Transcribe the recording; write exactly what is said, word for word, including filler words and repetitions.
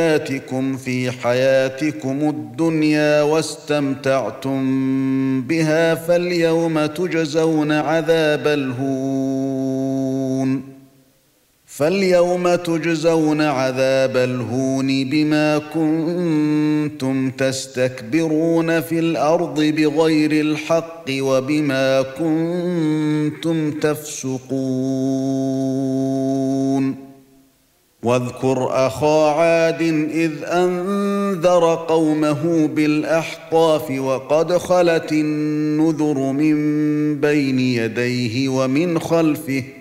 آتِكُمْ فِي حَيَاتِكُمُ الدُّنْيَا وَاسْتَمْتَعْتُمْ بِهَا فَالْيَوْمَ تُجْزَوْنَ عَذَابَ الْهُونِ فَالْيَوْمَ تُجْزَوْنَ عَذَابَ الْهُونِ بِمَا كُنتُمْ تَسْتَكْبِرُونَ فِي الْأَرْضِ بِغَيْرِ الْحَقِّ وَبِمَا كُنتُمْ تَفْسُقُونَ واذكر أخا عاد إذ أنذر قومه بالأحقاف وقد خلت النذر من بين يديه ومن خلفه